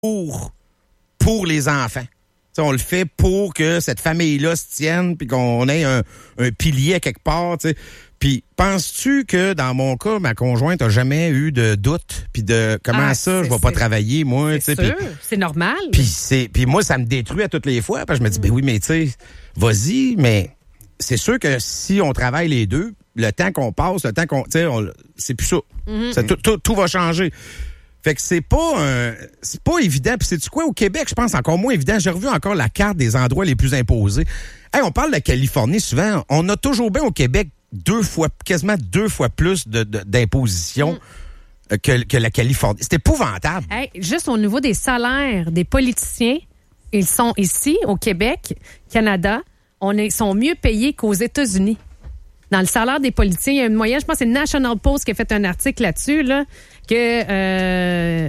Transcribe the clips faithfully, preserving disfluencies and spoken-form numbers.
pour, pour les enfants. T'sais, on le fait pour que cette famille-là se tienne puis qu'on ait un, un pilier à quelque part. T'sais. Puis penses-tu que dans mon cas, ma conjointe a jamais eu de doute puis de comment ah, ça, je vais pas travailler moi. C'est sûr, pis, c'est normal. Puis c'est, puis moi ça me détruit à toutes les fois parce que je me dis mm. ben oui mais tu sais, vas-y, mais c'est sûr que si on travaille les deux, le temps qu'on passe, le temps qu'on, tu sais, c'est plus ça. Mm-hmm. ça tout, tout, tout va changer. Fait que c'est pas un, c'est pas évident. Puis c'est-tu quoi, au Québec, je pense encore moins évident. J'ai revu encore la carte des endroits les plus imposés. Hey, on parle de la Californie souvent. On a toujours bien au Québec deux fois, quasiment deux fois plus de, de, d'imposition mm. que, que la Californie. C'est épouvantable. Hey, juste au niveau des salaires des politiciens, ils sont ici, au Québec, Canada, on est, sont mieux payés qu'aux États-Unis. Dans le salaire des politiciens, il y a une moyenne, je pense que c'est National Post qui a fait un article là-dessus, là, que euh,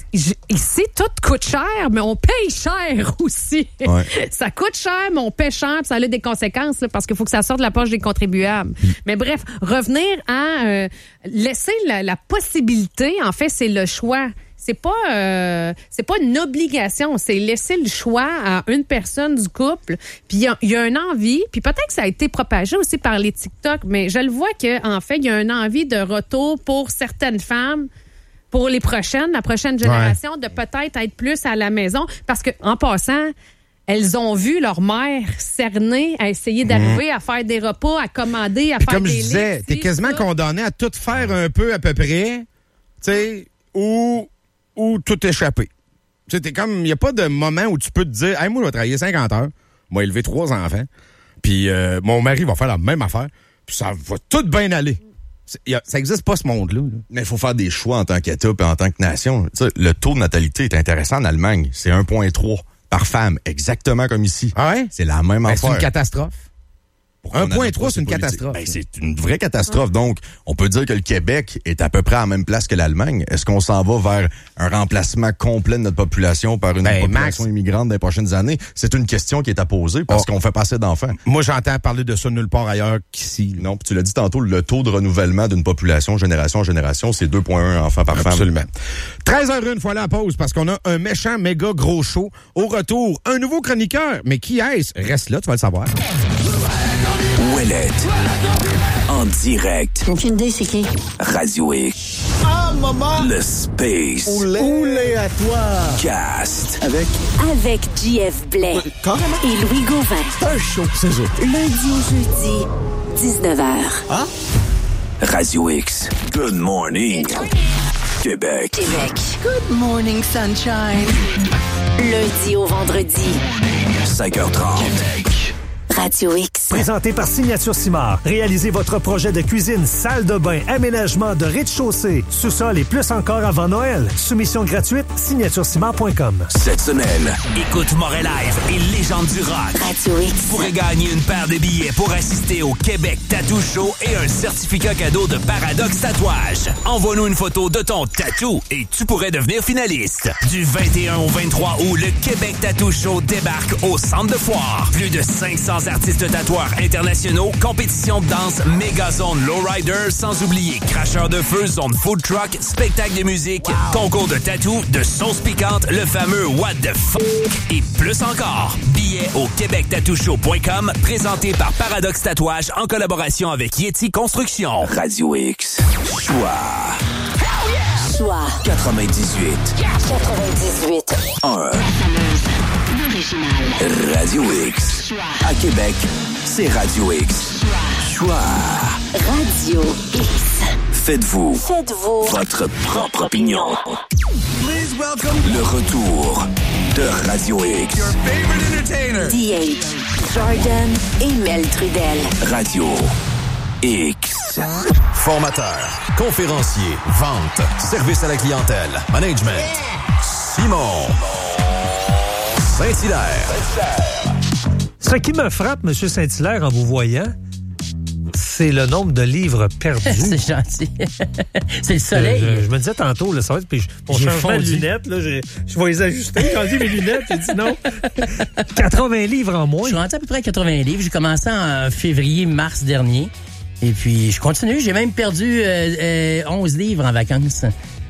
ici, tout coûte cher, mais on paye cher aussi. Ouais. Ça coûte cher, mais on paye cher, puis ça a des conséquences, là, parce qu'il faut que ça sorte de la poche des contribuables. Mm. Mais bref, revenir à euh, laisser la, la possibilité, en fait, c'est le choix. C'est pas euh, c'est pas une obligation, c'est laisser le choix à une personne du couple. Puis il y a, y a une envie, puis peut-être que ça a été propagé aussi par les TikTok, mais je le vois que en fait, il y a une envie de retour pour certaines femmes, pour les prochaines, la prochaine génération, ouais. de peut-être être plus à la maison, parce que en passant, elles ont vu leur mère cerner à essayer d'arriver mmh. à faire des repas, à commander, à puis faire comme des je disais, listes, t'es quasiment ça. Condamné à tout faire un peu à peu près, tu sais, ou ou tout échapper. Tu sais, t'es comme, il n'y a pas de moment où tu peux te dire, hey, moi, je vais travailler cinquante heures, moi, élever trois enfants, puis euh, mon mari va faire la même affaire, puis ça va tout bien aller. Y a, ça n'existe pas, ce monde-là. Là. Mais il faut faire des choix en tant qu'État et en tant que nation. T'sais, le taux de natalité est intéressant en Allemagne. C'est un virgule trois par femme, exactement comme ici. Ah ouais? C'est la même ben, affaire. C'est une catastrophe. un virgule trois, c'est une politique. catastrophe. Ben, c'est une vraie catastrophe. Donc, on peut dire que le Québec est à peu près à la même place que l'Allemagne. Est-ce qu'on s'en va vers un remplacement complet de notre population par une ben, population Max, immigrante dans les prochaines années? C'est une question qui est à poser parce oh. qu'on fait passer d'enfants. Moi, j'entends parler de ça nulle part ailleurs qu'ici. Non, puis tu l'as dit tantôt, le taux de renouvellement d'une population, génération en génération, c'est deux virgule un enfants par femme. Absolument. treize heures une fois la pause parce qu'on a un méchant méga gros show. Au retour, un nouveau chroniqueur. Mais qui est-ce? Reste là, tu vas le savoir. Ouellette. En direct. Aucune idée, c'est qui? Radio X. Ah, maman! Le Space. Oulé. Oulé à toi. Cast. Avec? Avec J F Blais. Comment? Et Louis Gauvin. C'est un show, c'est ça. Lundi au jeudi, dix-neuf heures. Ah? Radio X. Good morning. Québec. Québec. Good morning, sunshine. Lundi au vendredi. cinq heures trente. Québec. Radio X. Présenté par Signature Simard. Réalisez votre projet de cuisine, salle de bain, aménagement de rez-de-chaussée, sous-sol et plus encore avant Noël. Soumission gratuite, signature simard point com. Cette semaine, écoute Montréal et légende du rock. Radio X. Vous pourrez gagner une paire de billets pour assister au Québec Tattoo Show et un certificat cadeau de Paradoxe Tatouage. Envoie-nous une photo de ton tatou et tu pourrais devenir finaliste. Du vingt et un au vingt-trois août, le Québec Tattoo Show débarque au Centre de Foire. Plus de cinq cents artistes tatoueurs internationaux, compétition de danse, méga zone lowrider, sans oublier cracheur de feu, zone food truck, spectacle de musique, wow. concours de tatou, de sauce piquante, le fameux What the F*** et plus encore. Billets au québec tattoo show point com, présenté par Paradoxe Tatouage en collaboration avec Yeti Construction. Radio X. Choix. Choix. quatre-vingt-dix-huit. quatre-vingt-dix-huit. un. Radio X. Choix. À Québec, c'est Radio X. Choix. Choix. Radio X. Faites-vous. Faites-vous. Votre propre opinion. Please welcome. Le retour de Radio X. Your favorite entertainer. D H. Jordan et Mel Trudel. Radio X. Formateur, conférencier, vente, service à la clientèle, management. Simon Saint-Hilaire. Ce qui me frappe, M. Saint-Hilaire, en vous voyant, c'est le nombre de livres perdus. C'est gentil. C'est le soleil. Euh, je, je me disais tantôt, là, ça va être, puis mon J'ai changement fondu. de lunettes, là, je, je vais les ajuster. J'ai enlevé mes lunettes, j'ai dit non. quatre-vingts livres en moins. Je suis rendu à peu près à quatre-vingts livres. J'ai commencé en février-mars dernier. Et puis, je continue. J'ai même perdu euh, euh, onze livres en vacances.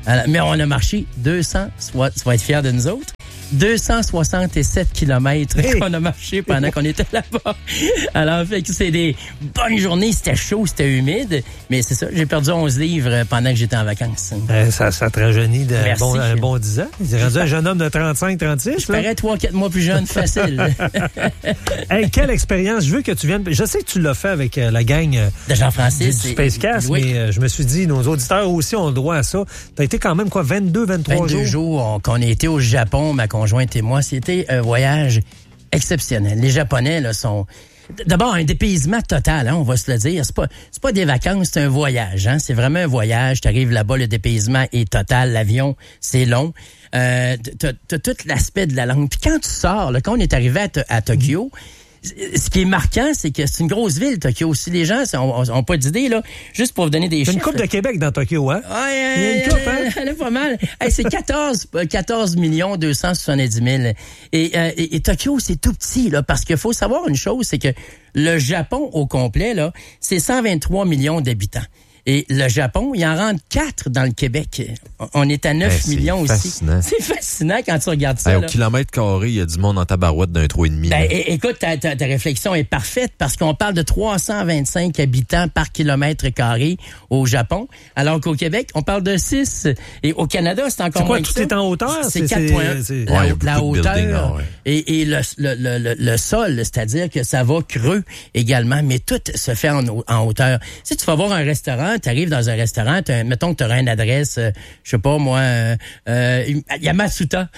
Alors, mais on a marché deux cents, soit, tu vas être fier de nous autres, deux cent soixante-sept kilomètres hey. qu'on a marché pendant qu'on était là-bas. Alors, fait que c'est des bonnes journées. C'était chaud, c'était humide. Mais c'est ça, j'ai perdu onze livres pendant que j'étais en vacances. Euh, ça, ça te rajeunit d'un bon, un bon dix ans. Il est rendu un jeune homme de trente-cinq trente-six. Je parais trois quatre mois plus jeune, facile. Hey, quelle expérience. Je veux que tu viennes. Je sais que tu l'as fait avec la gang de Jean-Francis du, du Spacecast, oui. mais je me suis dit, nos auditeurs aussi ont le droit à ça. Tu as été quand même, quoi, vingt-deux, vingt-trois vingt-deux jours? jours qu'on a été au Japon, ma conjointe et moi. C'était un voyage exceptionnel. Les Japonais, là, sont... D'abord, un dépaysement total, hein, on va se le dire. C'est pas, c'est pas des vacances, c'est un voyage. Hein. C'est vraiment un voyage. Tu arrives là-bas, le dépaysement est total. L'avion, c'est long. Euh, t'as, t'as tout l'aspect de la langue. Puis quand tu sors, là, quand on est arrivé à, à Tokyo, ce qui est marquant, c'est que c'est une grosse ville, Tokyo. Si les gens n'ont pas d'idée, là, juste pour vous donner des chiffres... C'est une coupe de Québec dans Tokyo, hein? Oui, il y a une coupe, hein? Elle est pas mal. Hey, c'est quatorze millions deux cent soixante-dix mille. Et, euh, et, et Tokyo, c'est tout petit, là, parce qu'il faut savoir une chose, c'est que le Japon au complet, là, c'est cent vingt-trois millions d'habitants. Et le Japon, il en rentre quatre dans le Québec. On est à neuf hey, millions fascinant. aussi. C'est fascinant quand tu regardes ça. Hey, au là. kilomètre carré, il y a du monde en tabarouette d'un trou et demi. Ben, é- écoute, ta, ta, ta réflexion est parfaite parce qu'on parle de trois cent vingt-cinq habitants par kilomètre carré au Japon, alors qu'au Québec, on parle de six. Et au Canada, c'est encore c'est quoi, moins que tout ça. est en hauteur? C'est, c'est quatre virgule un. C'est... La, ouais, la hauteur building, non, ouais. et, et le, le, le, le sol, c'est-à-dire que ça va creux également, mais tout se fait en, en hauteur. Si tu vas voir un restaurant, tu arrives dans un restaurant, mettons que tu auras une adresse, euh, je sais pas moi, euh, euh, Yamasuta.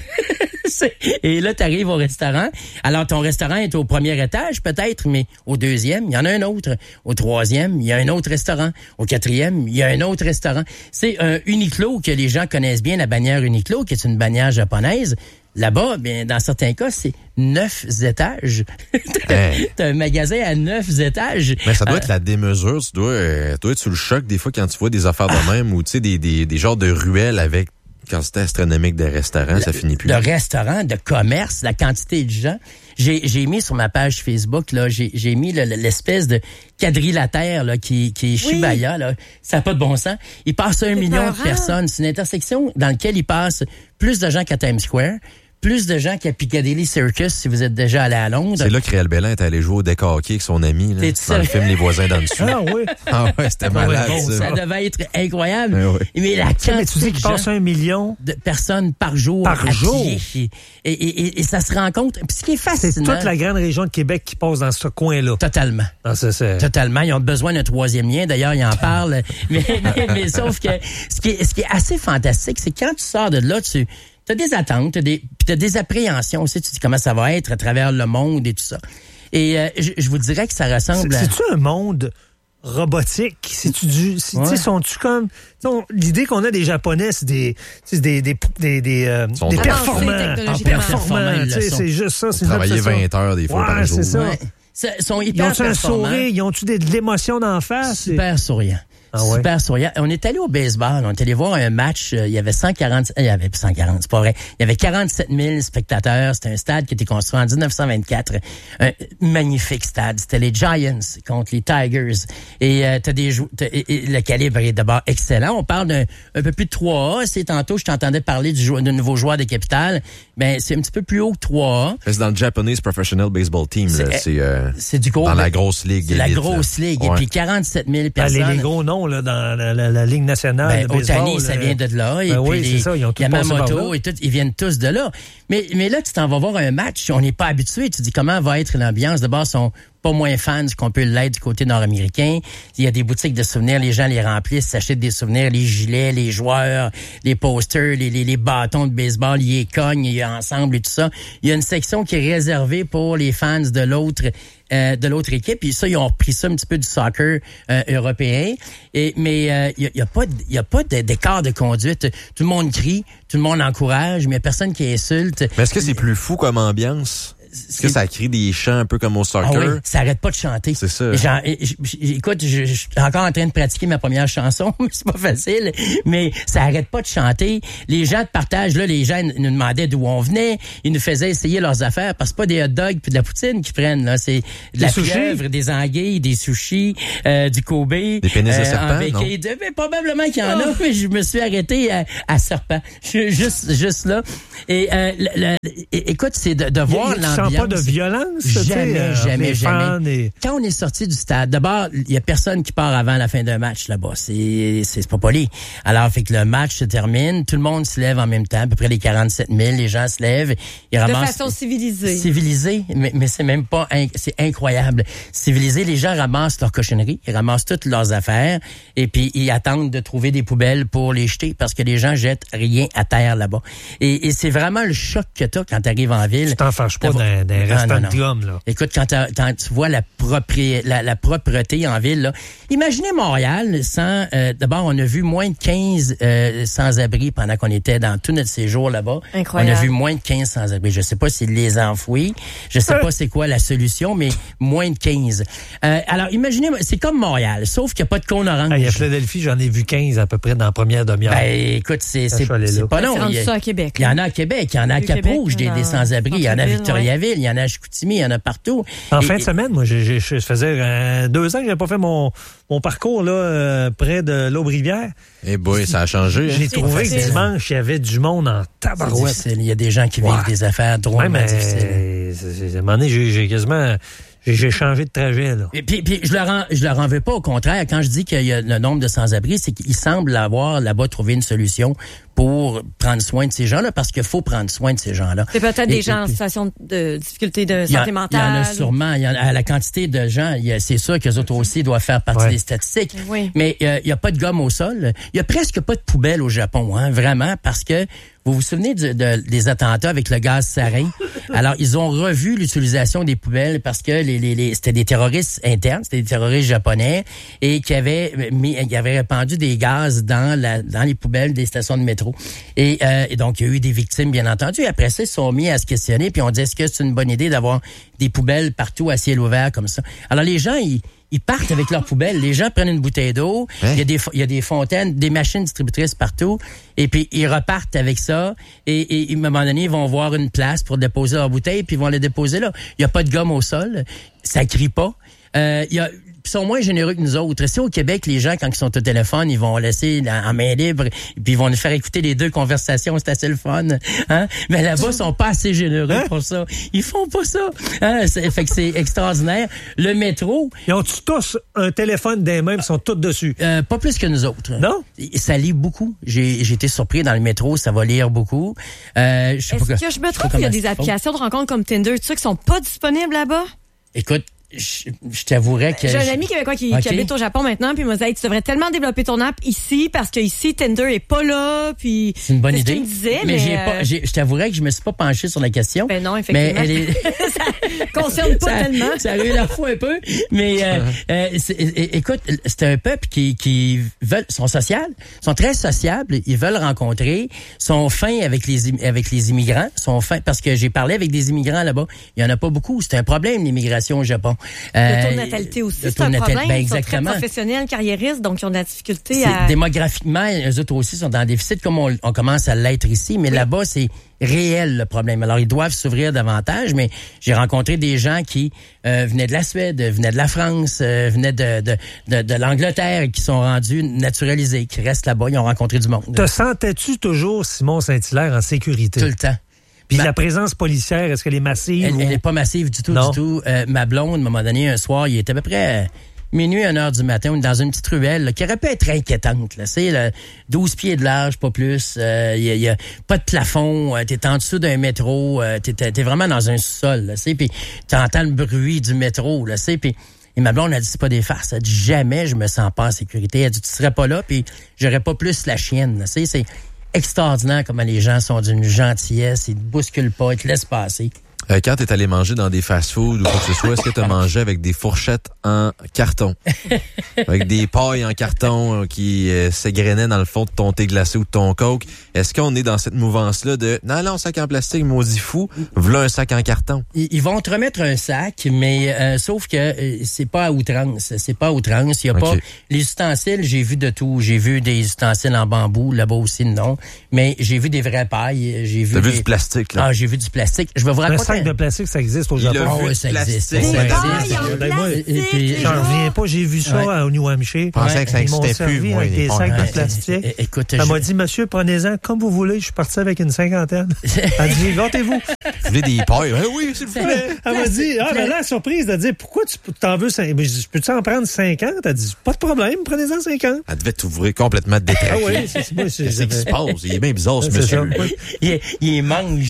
Et là, tu arrives au restaurant. Alors, ton restaurant est au premier étage, peut-être, mais au deuxième, il y en a un autre. Au troisième, il y a un autre restaurant. Au quatrième, il y a un autre restaurant. C'est un Uniqlo que les gens connaissent bien, la bannière Uniqlo, qui est une bannière japonaise. Là-bas, bien, dans certains cas, c'est neuf étages. Hey. T'as un magasin à neuf étages. Mais ça doit euh, être la démesure. Tu dois, euh, tu dois être sous le choc des fois quand tu vois des affaires de même ou tu sais, des, des, des genres de ruelles avec quantité astronomique de restaurants, le, ça finit plus. De restaurants, de commerce, la quantité de gens. J'ai, j'ai mis sur ma page Facebook, là, j'ai, j'ai mis le, l'espèce de quadrilatère là, qui, qui est Shibuya. Là. Ça n'a pas de bon sens. Il passe un million peurant. de personnes. C'est une intersection dans laquelle il passe plus de gens qu'à Times Square. Plus de gens qu'à Piccadilly Circus, si vous êtes déjà allé à Londres. C'est là que Réal Bellin est allé jouer au deck hockey avec son ami, là, dans le film Les voisins d'en dessous. Ah oui? Ah ouais, c'était malade, bon, ça. Ça devait être incroyable. Ah oui. Mais la quantité mais tu dis qu'il passe un million de personnes par jour par à jour. pied. Et, et, et, et ça se rencontre. Puis ce qui est fascinant. C'est toute la grande région de Québec qui passe dans ce coin-là. Totalement. Ah, ça, c'est... Totalement. Ils ont besoin d'un troisième lien. D'ailleurs, ils en parlent. mais, mais, mais sauf que ce qui est, ce qui est assez fantastique, c'est quand tu sors de là, tu t'as des attentes, t'as des, puis t'as des appréhensions aussi. Tu dis comment ça va être à travers le monde et tout ça. Et euh, je, je vous dirais que ça ressemble c'est, à... C'est-tu un monde robotique? C'est-tu du... C'est, ouais. Sont-tu comme... Non, l'idée qu'on a des Japonais, c'est des... C'est des, des, des, des, euh, des performants. En performants. C'est, c'est juste ça. C'est travailler vingt heures des fois ouais, par jour. C'est ça. Ouais. Ils sont hyper Ils ont-tu un sourire? Ils ont-tu de l'émotion d'en face? Super souriant. Ah ouais. Super souriant. On est allé au baseball. On est allé voir un match. Euh, il y avait cent quarante... Il y avait cent quarante, c'est pas vrai. Il y avait quarante-sept mille spectateurs. C'était un stade qui a été construit en dix-neuf cent vingt-quatre. Un magnifique stade. C'était les Giants contre les Tigers. Et euh, t'as des jou- t'as, et, et le calibre est d'abord excellent. On parle d'un un peu plus de trois A. C'est tantôt, je t'entendais parler du, jou- du nouveau joueur de Capitale. Ben, c'est un petit peu plus haut que trois A. C'est dans le Japanese Professional Baseball Team. C'est, là. C'est, euh, c'est du gros. Dans la grosse ligue. C'est élite, la grosse là. ligue. Ouais. Et puis quarante-sept mille personnes. Ah, les, les gros noms là, dans la, la, la Ligue nationale ben, de baseball. Otani, ça vient de là. Et ben puis oui, les, c'est ça. Ils ont tous Yamamoto et tout, ils viennent tous de là. Mais, mais là, tu t'en vas voir un match, on n'est pas habitué. Tu dis comment va être l'ambiance. D'abord, ils sont pas moins fans qu'on peut l'être du côté nord-américain. Il y a des boutiques de souvenirs, les gens les remplissent, s'achètent des souvenirs, les gilets, les joueurs, les posters, les, les, les bâtons de baseball, ils les cognent, ils ensemble et tout ça. Il y a une section qui est réservée pour les fans de l'autre euh, de l'autre équipe. Puis ça, ils ont repris ça un petit peu du soccer euh, européen. Et, mais euh, il y a, y a pas il y a pas d'écart de conduite. Tout le monde crie, tout le monde encourage, mais il y a personne qui insulte. Mais est-ce que c'est plus fou comme ambiance? Est-ce que ça crie des chants un peu comme au soccer? Ah oui, ça arrête pas de chanter. C'est ça. Genre, écoute, je, je suis encore en train de pratiquer ma première chanson, mais c'est pas facile, mais ça arrête pas de chanter. Les gens de partage, là, les gens nous demandaient d'où on venait, ils nous faisaient essayer leurs affaires, parce que c'est pas des hot dogs puis de la poutine qu'ils prennent, là, c'est de la pieuvre, des anguilles, des sushis, euh, du Kobe. Des pénis de euh, serpent, non? De, mais probablement qu'il y en a, mais je me suis arrêté à, à serpent. Je suis juste, juste là. Et, euh, le, le, écoute, c'est de, de voir il, l'ambiance. Tu sens pas de violence? Jamais, euh, jamais, jamais. Et... Quand on est sorti du stade, d'abord, il y a personne qui part avant la fin d'un match là-bas. C'est, c'est, c'est pas poli. Alors, fait que le match se termine, tout le monde se lève en même temps, à peu près les quarante-sept mille, les gens se lèvent. Ils de ramassent, façon civilisée. Civilisée, mais, mais c'est même pas, inc- c'est incroyable. Civilisé, les gens ramassent leurs cochonneries, ils ramassent toutes leurs affaires, et puis ils attendent de trouver des poubelles pour les jeter, parce que les gens jettent rien à terre là-bas. Et, et c'est vraiment le choc que t'as quand t'arrives en ville. Tu t'en fâches pas d'un, d'un Ah, restant non, de gomme, là. Écoute, quand, quand tu vois la, propri- la, la propreté en ville, là, imaginez Montréal sans... Euh, d'abord, on a vu moins de quinze euh, sans-abri pendant qu'on était dans tout notre séjour là-bas. Incroyable. On a vu moins de quinze sans-abri. Je sais pas s'ils les ont enfouis. Je sais pas c'est quoi la solution, mais moins de quinze. Euh, alors, imaginez, c'est comme Montréal, sauf qu'il n'y a pas de cône orange. Ah, il y a Philadelphie, j'en ai vu quinze à peu près dans la première demi-heure. Ben, écoute, c'est, c'est, c'est pas long. C'est rendu Il y a- ça à Québec. il y en a à Québec, il y en a à Le Cap-Rouge, des, Québec, des dans- sans-abri, il y en a à centre-ville, Victoriaville, il y en a à Chicoutimi, il y en a partout. En Et- fin de et- semaine, moi, j'ai, j'ai, je faisais euh, deux ans que j'avais pas fait mon, mon parcours là euh, près de l'Aube-Rivière. Eh boy, ça a changé. J'ai hein? trouvé que facile. dimanche, il y avait du monde en C'est tabarouette. difficile. Il y a des gens qui vivent Ouais. des affaires Ouais, drôlement mais difficiles. c'est, c'est, à un moment donné, j'ai, j'ai quasiment... J'ai, j'ai changé de trajet, là. Et puis, puis je leur en, je leur en veux pas. Au contraire, quand je dis qu'il y a le nombre de sans-abri, c'est qu'ils semblent avoir là-bas trouvé une solution pour prendre soin de ces gens-là, parce qu'il faut prendre soin de ces gens-là. C'est peut-être Et- des et gens en puis- situation de difficulté de Il y, en, santé il y en mentale. a sûrement. Il y en a, à la quantité de gens, il y a- c'est sûr qu'eux autres aussi doivent faire partie Ouais. des statistiques. Oui. Mais euh, il n'y a pas de gomme au sol. Il y a presque pas de poubelle au Japon, hein, vraiment, parce que vous vous souvenez du- de- des attentats avec le gaz sarin? Alors, ils ont revu l'utilisation des poubelles parce que les, les, les, c'était des terroristes internes, c'était des terroristes japonais, et qui avaient mis, qui avaient répandu des gaz dans la, dans les poubelles des stations de métro. Et, euh, et donc, il y a eu des victimes, bien entendu. Après ça, ils se sont mis à se questionner, puis on dit, est-ce que c'est une bonne idée d'avoir des poubelles partout à ciel ouvert comme ça? Alors, les gens, ils, ils partent avec leurs poubelles. Les gens prennent une bouteille d'eau. Hein? Il y a des, fo- il y a des fontaines, des machines distributrices partout. Et puis, ils repartent avec ça. Et, et, et à un moment donné, ils vont voir une place pour déposer leur bouteille, puis ils vont les déposer là. Il n'y a pas de gomme au sol. Ça crie pas. Euh, il y a, ils sont moins généreux que nous autres. Ici, au Québec, les gens, quand ils sont au téléphone, ils vont laisser en en main libre, et puis ils vont nous faire écouter les deux conversations. C'est assez le fun. Hein? Mais là-bas, ils sont pas assez généreux Hein? pour ça. Ils font pas ça. Hein? C'est, fait que c'est extraordinaire. Le métro, Ils ont-tu tous un téléphone des mains, ils sont tous dessus? euh, pas plus que nous autres. Non? Ça lit beaucoup. J'ai, j'ai été surpris dans le métro, ça va lire beaucoup. Euh, je sais Est-ce pas que je me sais pas trompe, il y a comment des c'est- applications de rencontres comme Tinder, tu sais, qui sont pas disponibles là-bas? Écoute, je, je t'avouerais que... J'ai un je- ami québécois qui, Ok. qui habite au Japon maintenant, puis il m'a dit, hey, tu devrais tellement développer ton app ici, parce que ici, Tinder est pas là, puis... C'est une bonne ce idée. qu'il me disait, mais mais, j'ai euh, pas, j'ai, je t'avouerais que je me suis pas penché sur la question. Ben non, Mais effectivement. elle est... ça concerne pas ça, tellement. ça a eu la foi un peu, mais euh, euh, c'est- é- écoute, c'est un peuple qui qui veulent sont sociaux, sont très sociables, ils veulent rencontrer, sont fins avec les im- avec les immigrants, sont fins parce que j'ai parlé avec des immigrants là-bas, il y en a pas beaucoup, c'est un problème l'immigration au Japon. Le taux de natalité aussi, le c'est taux un de natalité- problème. ben Ils sont très exactement. professionnels, carriéristes, donc ils ont de la difficulté C'est- à... Démographiquement, eux autres aussi sont dans le déficit, comme on, on commence à l'être ici, mais là-bas, c'est réel le problème. Alors, ils doivent s'ouvrir davantage, mais j'ai rencontré des gens qui euh, venaient de la Suède, venaient de la France, euh, venaient de, de, de, de l'Angleterre, qui sont rendus naturalisés, qui restent là-bas, ils ont rencontré du monde. Te sentais-tu toujours, Simon Saint-Hilaire, en sécurité? Tout le temps. Puis Ma- la présence policière, est-ce qu'elle est massive? Elle ou- n'est pas massive du tout, Non. du tout. Euh, ma blonde, à un moment donné, un soir, il était à peu près... euh, minuit, une heure du matin, on est dans une petite ruelle là, qui aurait pu être inquiétante. Là. C'est là, douze pieds de large, pas plus. Il euh, y, a, y a pas de plafond. Euh, t'es en dessous d'un métro. Euh, t'es, t'es vraiment dans un sol. Là, puis t'entends le bruit du métro. Là, puis et ma blonde a dit, c'est pas des farces. Elle a dit, jamais je me sens pas en sécurité. Elle a dit, tu serais pas là, puis j'aurais pas plus la chienne. Là. C'est extraordinaire comment les gens sont d'une gentillesse. Ils te bousculent pas, ils te laissent passer. Euh, quand t'es allé manger dans des fast-foods ou quoi que ce soit, est-ce que t'as mangé avec des fourchettes en carton? Avec des pailles en carton euh, qui euh, s'égrenaient dans le fond de ton thé glacé ou de ton coke? Est-ce qu'on est dans cette mouvance-là de « Non, non, sac en plastique, maudit fou, v'là un sac en carton ». Ils, ils vont te remettre un sac, mais euh, sauf que euh, c'est pas à outrance. C'est pas à outrance. Il y a Okay. pas... Les ustensiles, j'ai vu de tout. J'ai vu des ustensiles en bambou, là-bas aussi, non. Mais j'ai vu des vraies pailles. J'ai vu T'as des... vu du plastique, là? Ah, j'ai vu du plastique. Je vais vous Un raconter... sac de plastique, ça existe au Il a Japon. Ah vu oui, du ça existe. plastique. Ça Des existe. pailles en Ben, moi, plastique. et puis, J'en reviens pas, j'ai vu ça Ouais. au New Hampshire. Je pensais que ça Ils m'ont existait servi plus, moi, avec les des pailles. sacs Ouais. de plastique. É- Écoute, Elle je- m'a dit, monsieur, prenez-en comme vous voulez. Je suis parti avec une cinquantaine. Elle dit, gâtez-vous. Vous voulez des pailles? Eh oui, s'il vous plaît. Elle m'a dit, ah, ben là, surprise, de dire, pourquoi tu t'en veux cinq? Mais je dis, peux-tu en prendre cinquante? Elle dit, pas de problème, prenez-en cinquante. Elle devait t'ouvrir complètement détraqué. Ah oui, c'est moi, c'est. Qu'est-ce qui se passe? Il est bien bizarre, ce C'est ça. monsieur. Oui. il, est- il est mange.